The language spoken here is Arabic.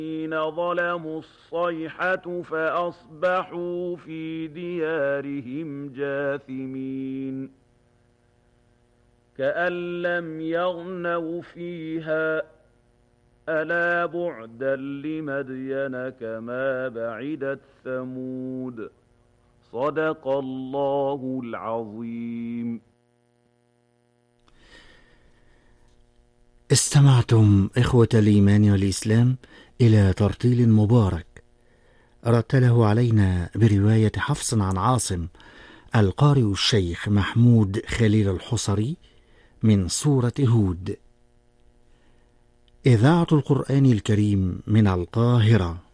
الذين ظلموا الصيحة فأصبحوا في ديارهم جاثمين كأن لم يغنوا فيها ألا بعدا لمدين كما بعدت ثمود صدق الله العظيم. استمعتم إخوة الإيمان والإسلام إلى ترتيل مبارك رتله علينا برواية حفص عن عاصم القارئ الشيخ محمود خليل الحصري من سورة هود. إذاعة القرآن الكريم من القاهرة.